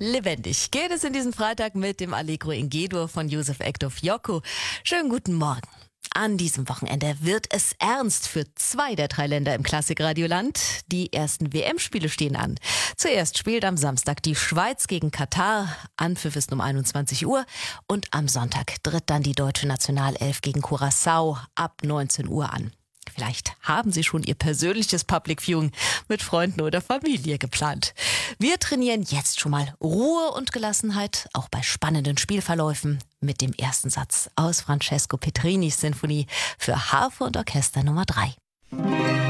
lebendig geht es in diesem Freitag mit dem Allegro in G-Dur von Josef Ekdorf-Jocko. Schönen guten Morgen. An diesem Wochenende wird es ernst für 2 der 3 Länder im Klassikradioland. Die ersten WM-Spiele stehen an. Zuerst spielt am Samstag die Schweiz gegen Katar. Anpfiff ist um 21 Uhr. Und am Sonntag tritt dann die deutsche Nationalelf gegen Curaçao ab 19 Uhr an. Vielleicht haben Sie schon Ihr persönliches Public Viewing mit Freunden oder Familie geplant. Wir trainieren jetzt schon mal Ruhe und Gelassenheit, auch bei spannenden Spielverläufen, mit dem ersten Satz aus Francesco Petrinis Sinfonie für Harfe und Orchester Nummer 3.